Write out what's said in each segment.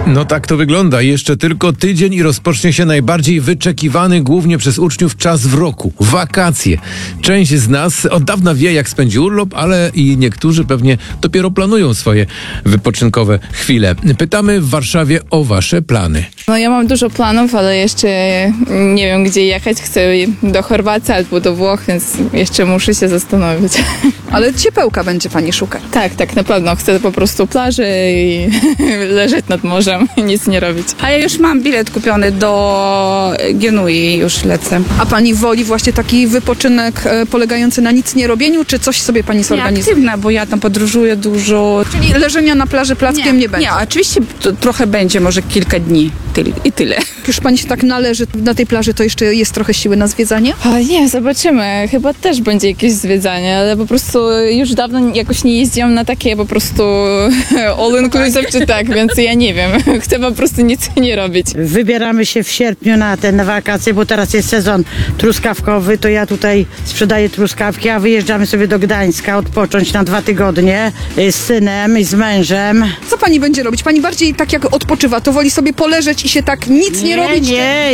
No tak to wygląda. Jeszcze tylko tydzień i rozpocznie się najbardziej wyczekiwany głównie przez uczniów czas w roku. Wakacje. Część z nas od dawna wie, jak spędzi urlop, ale i niektórzy pewnie dopiero planują swoje wypoczynkowe chwile. Pytamy w Warszawie o wasze plany. No ja mam dużo planów, ale jeszcze nie wiem, gdzie jechać. Chcę do Chorwacji albo do Włoch, więc jeszcze muszę się zastanowić. Ale ciepełka będzie pani szukać. Tak, na pewno. Chcę po prostu plaży i leżeć nad morzem i nic nie robić. A ja już mam bilet kupiony do Genui, już lecę. A pani woli właśnie taki wypoczynek polegający na nic nie robieniu, czy coś sobie pani Nie, zorganizuje? aktywna, bo ja tam podróżuję dużo. Czyli leżenia na plaży plackiem nie będzie? Nie, oczywiście trochę będzie, może kilka dni i tyle. Jak już pani się tak należy na tej plaży, to jeszcze jest trochę siły na zwiedzanie? Ale nie, zobaczymy. Chyba też będzie jakieś zwiedzanie, ale po prostu już dawno jakoś nie jeździłam na takie po prostu all inclusive czy tak, więc ja nie wiem. Chcę po prostu nic nie robić. Wybieramy się w sierpniu na te wakacje, bo teraz jest sezon truskawkowy, to ja tutaj sprzedaję truskawki, a wyjeżdżamy sobie do Gdańska odpocząć na 2 tygodnie z synem i z mężem. Co pani będzie robić? Pani bardziej tak jak odpoczywa, to woli sobie poleżeć i się tak nic nie robić? Nie,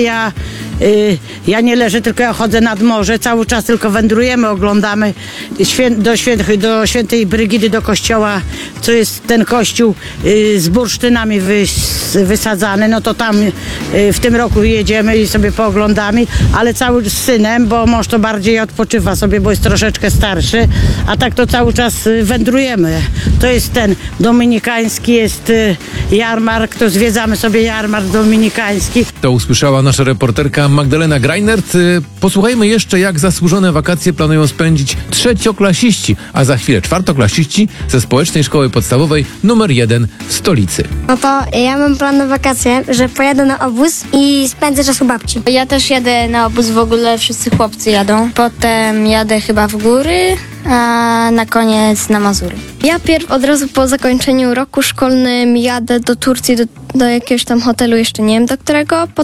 ja nie leżę, tylko ja chodzę nad morze, cały czas tylko wędrujemy, oglądamy do świętej Brygidy, do kościoła, co jest ten kościół z bursztynami wysadzany, no to tam w tym roku jedziemy i sobie pooglądamy, ale cały z synem, bo mąż to bardziej odpoczywa sobie, bo jest troszeczkę starszy, a tak to cały czas wędrujemy. To jest ten dominikański, jest jarmark, to zwiedzamy sobie jarmark dominikański. To usłyszała nasza reporterka Magdalena Greinert. Posłuchajmy jeszcze, jak zasłużone wakacje planują spędzić trzecioklasiści, a za chwilę czwartoklasiści ze Społecznej Szkoły Podstawowej nr 1 w stolicy. No to ja mam plan na wakacje, że pojadę na obóz i spędzę czas u babci. Ja też jadę na obóz, w ogóle wszyscy chłopcy jadą. Potem jadę chyba w góry, a na koniec na Mazury. Ja od razu po zakończeniu roku szkolnym jadę do Turcji, do jakiegoś tam hotelu, jeszcze nie wiem do którego.